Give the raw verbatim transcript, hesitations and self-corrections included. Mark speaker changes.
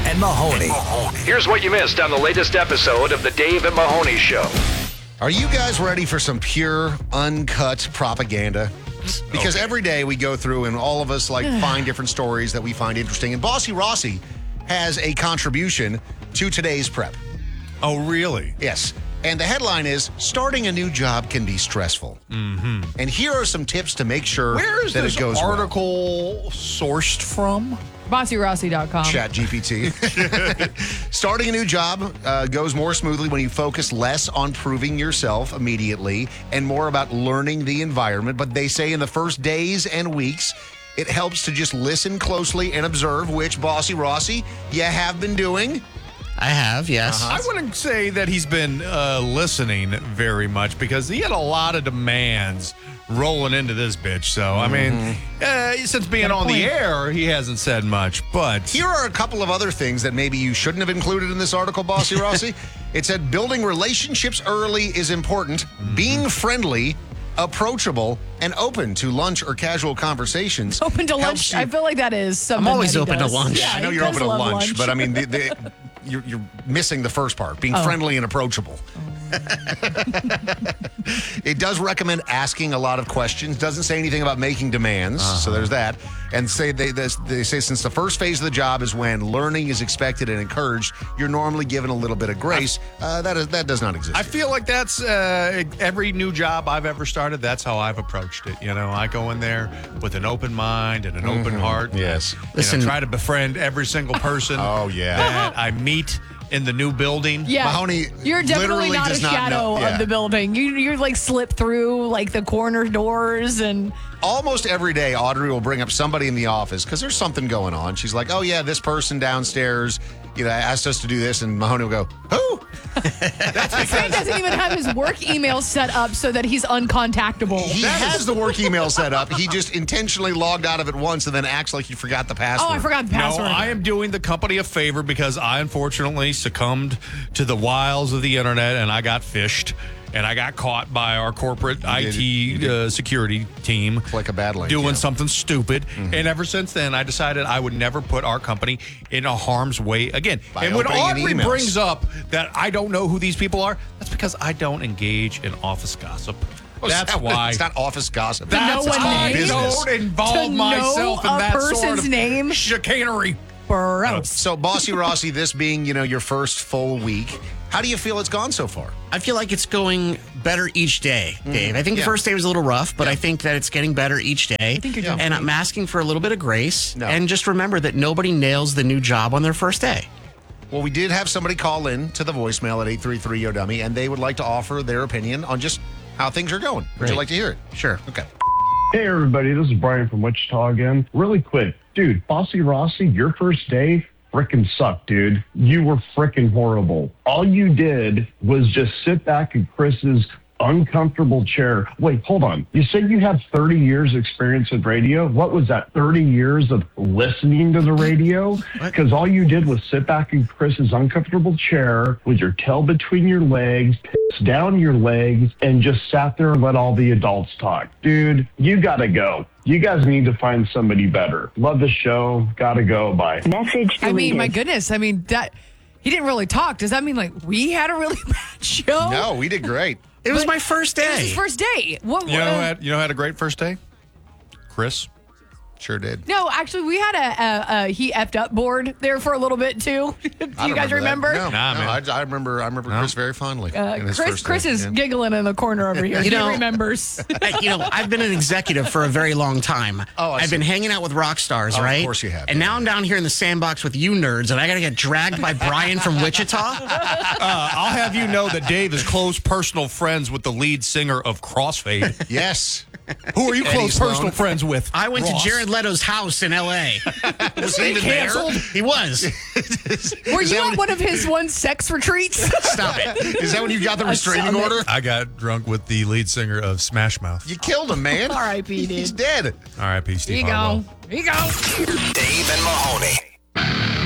Speaker 1: and Mahoney.
Speaker 2: Here's what you missed on the latest episode of the Dave and Mahoney Show.
Speaker 3: Are you guys ready for some pure, uncut propaganda? Because
Speaker 2: Okay.
Speaker 3: every day we go through and all of us like find different stories that we find interesting. And Bossy Rossi has a contribution to today's prep.
Speaker 4: Oh, really?
Speaker 3: Yes. And the headline is, starting a new job can be stressful. Mm-hmm. And here are some tips to make sure
Speaker 4: Where is
Speaker 3: that
Speaker 4: this
Speaker 3: it goes well.
Speaker 4: article sourced from?
Speaker 5: Bossy Rossi dot com.
Speaker 3: Chat G P T. Starting a new job uh, goes more smoothly when you focus less on proving yourself immediately and more about learning the environment. But they say in the first days and weeks, it helps to just listen closely and observe, which, Bossy Rossi, you have been doing.
Speaker 6: I have, yes.
Speaker 4: I wouldn't say that he's been uh, listening very much because he had a lot of demands rolling into this bitch. So, I mean, uh, since being on the air, he hasn't said much. But
Speaker 3: Here are a couple of other things that maybe you shouldn't have included in this article, Bossy Rossi. It said building relationships early is important. Being friendly, approachable, and open to lunch or casual conversations.
Speaker 5: Open to
Speaker 3: helps
Speaker 5: lunch.
Speaker 3: you-
Speaker 5: I feel like that is something
Speaker 6: I'm always
Speaker 5: that he
Speaker 6: open to
Speaker 5: does.
Speaker 6: lunch.
Speaker 5: Yeah,
Speaker 3: I know
Speaker 5: he
Speaker 3: you're
Speaker 5: does
Speaker 3: open to
Speaker 5: love
Speaker 3: lunch, but I mean, the, the, you're, you're missing the first part, being friendly and approachable. It does recommend asking a lot of questions. Doesn't say anything about making demands, so there's that. And say they they they say since the first phase of the job is when learning is expected and encouraged, you're normally given a little bit of grace. Uh, that is that does not exist.
Speaker 4: I
Speaker 3: here.
Speaker 4: feel like that's uh, every new job I've ever started. That's how I've approached it. You know, I go in there with an open mind and an open heart.
Speaker 3: Yes.
Speaker 4: You know,
Speaker 6: Listen-
Speaker 4: try to befriend every single person.
Speaker 3: Oh, yeah.
Speaker 4: that I meet in the new building.
Speaker 5: Yeah,
Speaker 3: Mahoney
Speaker 5: you're definitely
Speaker 3: literally
Speaker 5: not a
Speaker 3: does not
Speaker 5: shadow
Speaker 3: know- yeah.
Speaker 5: of the building. You you like slip through like the corner doors and
Speaker 3: Almost every day, Audrey will bring up somebody in the office because there's something going on. She's like, "Oh yeah, this person downstairs, you know, asked us to do this," and Mahoney will go, "Who?"
Speaker 5: Frank doesn't even have his work email set up so that he's uncontactable.
Speaker 3: He has the work email set up. He just intentionally logged out of it once and then acts like he forgot the password.
Speaker 5: Oh, I forgot the
Speaker 4: No,
Speaker 5: password.
Speaker 4: I am doing the company a favor because I unfortunately succumbed to the wiles of the internet and I got fished and I got caught by our corporate I
Speaker 3: did.
Speaker 4: T
Speaker 3: You did.
Speaker 4: uh, security team
Speaker 3: Like a bad link,
Speaker 4: doing
Speaker 3: yeah.
Speaker 4: something stupid. And ever since then, I decided I would never put our company in a harm's way again.
Speaker 3: By
Speaker 4: and when
Speaker 3: opening any
Speaker 4: Audrey
Speaker 3: emails.
Speaker 4: brings up that I don't know who these people are, that's because I don't engage in office gossip. That's
Speaker 3: It's not-
Speaker 4: why.
Speaker 3: It's not office gossip.
Speaker 4: That's
Speaker 5: know a
Speaker 4: I
Speaker 5: name?
Speaker 4: don't involve
Speaker 5: To know
Speaker 4: myself in
Speaker 5: a
Speaker 4: that sort
Speaker 5: person's
Speaker 4: of
Speaker 5: name?
Speaker 4: chicanery.
Speaker 5: Gross.
Speaker 3: So, Bossy Rossi, this being, you know, your first full week, how do you feel it's gone so far?
Speaker 6: I feel like it's going better each day, Dave. I think
Speaker 3: Yeah.
Speaker 6: the first day was a little rough, but I think that it's getting better each day. I
Speaker 5: think you're doing
Speaker 6: And I'm asking for a little bit of grace.
Speaker 3: No.
Speaker 6: And just remember that nobody nails the new job on their first day.
Speaker 3: Well, we did have somebody call in to the voicemail at eight three three Yo Dummy, and they would like to offer their opinion on just how things are going. Would you
Speaker 6: Great.
Speaker 3: like to hear it?
Speaker 6: Sure.
Speaker 3: Okay.
Speaker 7: Hey, everybody, this is Brian from Wichita again. Really quick. Dude, Bossy Rossi, your first day frickin' sucked, dude. You were frickin' horrible. All you did was just sit back in Chris's uncomfortable chair. Wait, hold on. You said you have thirty years experience in radio. What was that, thirty years of listening to the radio? Because all you did was sit back in Chris's uncomfortable chair with your tail between your legs, piss down your legs, and just sat there and let all the adults talk. Dude, you gotta go. You guys need to find somebody better. Love the show. Gotta go. Bye.
Speaker 8: Message
Speaker 5: I mean,
Speaker 8: deleted.
Speaker 5: my goodness. I mean, that he didn't really talk. Does that mean like we had a really bad show?
Speaker 3: No, we did great.
Speaker 6: It was
Speaker 5: But
Speaker 6: my first
Speaker 5: It was
Speaker 6: day.
Speaker 5: his first day. What?
Speaker 4: You know, who
Speaker 5: uh,
Speaker 4: had, you know, who had a great first day? Chris.
Speaker 3: Sure did.
Speaker 5: no, actually, we had a, a, a he effed up board there for a little bit too. Do you
Speaker 3: I don't
Speaker 5: guys remember?
Speaker 3: that. No,
Speaker 4: Nah,
Speaker 3: no,
Speaker 4: man.
Speaker 3: I, I remember. I remember Chris very fondly.
Speaker 5: Uh,
Speaker 3: in his
Speaker 5: Chris,
Speaker 3: first
Speaker 5: Chris
Speaker 3: day.
Speaker 5: is
Speaker 3: Yeah.
Speaker 5: giggling in the corner over here.
Speaker 6: You
Speaker 5: he
Speaker 6: know-
Speaker 5: remembers.
Speaker 6: I- you know, I've been an executive for a very long time.
Speaker 3: Oh, I
Speaker 6: I've
Speaker 3: see.
Speaker 6: been hanging out with rock stars,
Speaker 3: Oh, of
Speaker 6: right?
Speaker 3: course you have.
Speaker 6: And now I'm down here in the sandbox with you nerds, and I got to get dragged by Brian from Wichita.
Speaker 4: Uh, I'll have you know that Dave is close personal friends with the lead singer of Crossfade.
Speaker 3: Yes.
Speaker 4: Who are you
Speaker 3: Eddie
Speaker 4: close
Speaker 3: Sloan.
Speaker 4: personal friends with?
Speaker 6: I went
Speaker 4: Ross?
Speaker 6: to Jared Leto's house in L A
Speaker 3: Was he even there?
Speaker 4: canceled?
Speaker 6: He was.
Speaker 5: Were
Speaker 3: Is
Speaker 5: you
Speaker 3: that
Speaker 5: at
Speaker 3: when-
Speaker 5: one of his one sex retreats?
Speaker 6: Stop it.
Speaker 3: Is that when you got the restraining
Speaker 5: summit.
Speaker 3: order?
Speaker 4: I got drunk with the lead singer of Smash Mouth.
Speaker 3: You killed him, man.
Speaker 5: R I P, dude.
Speaker 3: He's dead.
Speaker 4: R I P Steve
Speaker 5: Here you
Speaker 4: Harwell.
Speaker 5: go. Here you go.
Speaker 1: Dave and Mahoney.